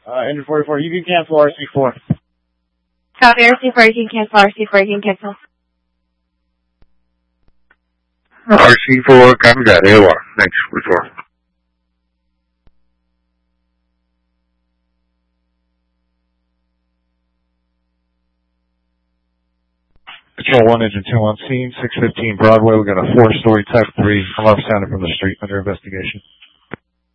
Engine 44, you can cancel RC4. Copy, RC4, you can cancel, RC4, you can cancel. RC4, copy that, AOR. Thanks, report. Control 1, Engine 2 on scene, 615 Broadway. We got a 4-story Type 3 alarm sounded from the street under investigation.